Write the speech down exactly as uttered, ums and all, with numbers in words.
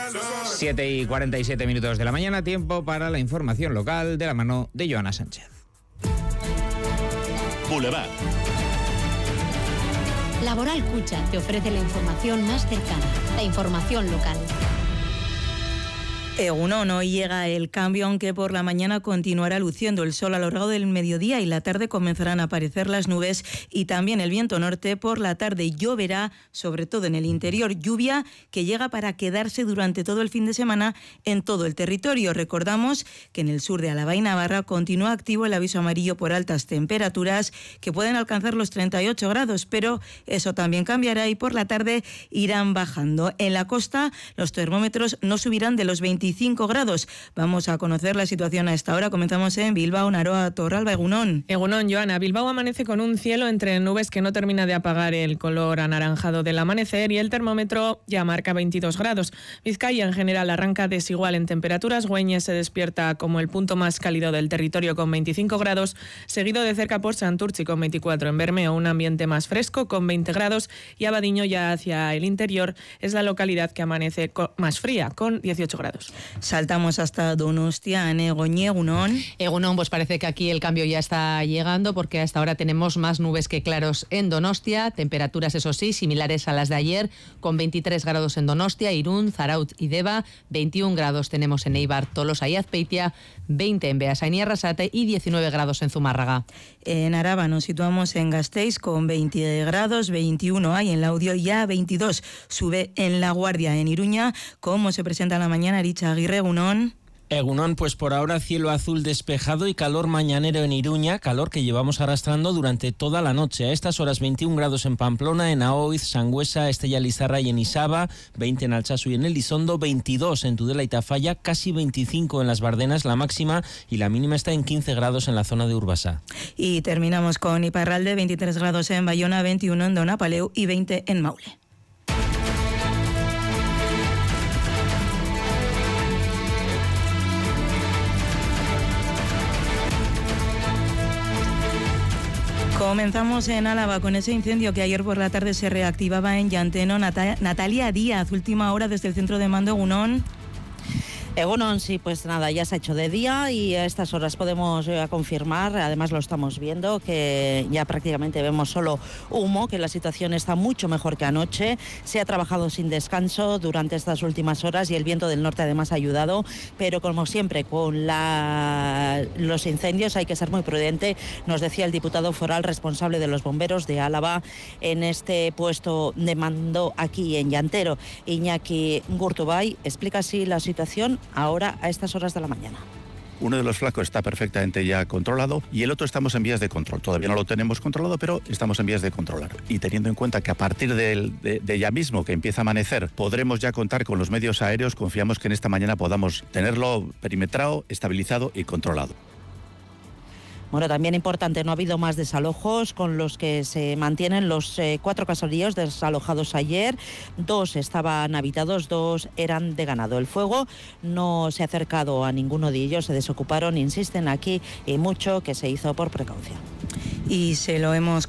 siete y cuarenta y siete minutos de la mañana, tiempo para la información local de la mano de Joana Sánchez. Boulevard. Laboral Cucha te ofrece la información más cercana, la información local. Egunon, hoy llega el cambio, aunque por la mañana continuará luciendo el sol a lo largo del mediodía y la tarde comenzarán a aparecer las nubes y también el viento norte. Por la tarde lloverá, sobre todo en el interior, lluvia que llega para quedarse durante todo el fin de semana en todo el territorio. Recordamos que en el sur de Álava y Navarra continúa activo el aviso amarillo por altas temperaturas que pueden alcanzar los treinta y ocho grados, pero eso también cambiará y por la tarde irán bajando. En la costa los termómetros no subirán de los veinticinco grados. Vamos a conocer la situación a esta hora. Comenzamos en Bilbao, Naroa, Torralba, Egunon. Egunon, Joana. Bilbao amanece con un cielo entre nubes que no termina de apagar el color anaranjado del amanecer y el termómetro ya marca veintidós grados. Vizcaya en general arranca desigual en temperaturas. Güeñes se despierta como el punto más cálido del territorio con veinticinco grados, seguido de cerca por Santurtzi con veinticuatro. En Bermeo un ambiente más fresco con veinte grados y Abadiño ya hacia el interior es la localidad que amanece más fría con dieciocho grados. Saltamos hasta Donostia, en Egoñi, Egunon. Egunon, pues parece que aquí el cambio ya está llegando porque hasta ahora tenemos más nubes que claros en Donostia, temperaturas eso sí similares a las de ayer, con veintitrés grados en Donostia, Irún, Zarautz y Deba, veintiún grados tenemos en Eibar, Tolosa y Azpeitia, veinte en Beasain y Arrasate y diecinueve grados en Zumárraga. En Araba nos situamos en Gasteiz con veinte grados, veintiuno hay en Laudio y ya veintidós sube en La Guardia. En Iruña, ¿cómo se presenta la mañana, Aricha Aguirre, Egunon? Egunon, pues por ahora cielo azul despejado y calor mañanero en Iruña, calor que llevamos arrastrando durante toda la noche. A estas horas veintiún grados en Pamplona, en Aoiz, Sangüesa, Estella Lizarra y en Isaba, veinte en Altsasu y en Elizondo, veintidós en Tudela y Tafalla, casi veinticinco en Las Bardenas, la máxima, y la mínima está en quince grados en la zona de Urbasa. Y terminamos con Iparralde, veintitrés grados en Bayona, veintiuno en Donapaleu y veinte en Maule. Comenzamos en Álava con ese incendio que ayer por la tarde se reactivaba en Llanteno. Nat- Natalia Díaz, última hora desde el centro de mando, Egunon. Egunon, sí, pues nada, ya se ha hecho de día y a estas horas podemos eh, confirmar, además lo estamos viendo, que ya prácticamente vemos solo humo, que la situación está mucho mejor que anoche. Se ha trabajado sin descanso durante estas últimas horas y el viento del norte además ha ayudado, pero como siempre con la, los incendios hay que ser muy prudente, nos decía el diputado foral responsable de los bomberos de Álava en este puesto de mando aquí en Llantero. Iñaki Gurtubay explica así la situación ahora a estas horas de la mañana. Uno de los flacos está perfectamente ya controlado y el otro estamos en vías de control. Todavía no lo tenemos controlado, pero estamos en vías de controlar. Y teniendo en cuenta que a partir de, de, de ya mismo que empieza a amanecer, podremos ya contar con los medios aéreos, confiamos que en esta mañana podamos tenerlo perimetrado, estabilizado y controlado. Bueno, también importante, no ha habido más desalojos, con los que se mantienen los eh, cuatro caseríos desalojados ayer. Dos estaban habitados, dos eran de ganado. El fuego no se ha acercado a ninguno de ellos, se desocuparon, insisten aquí y mucho que se hizo por precaución. Y se lo hemos